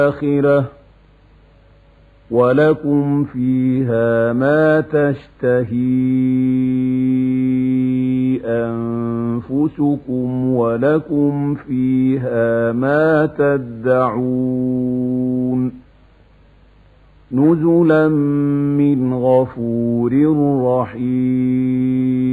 الآخرة ولكم فيها ما تشتهي أنفسكم ولكم فيها ما تدعون نزلا من غفور رحيم. 1 نزلا من غفور رحيم.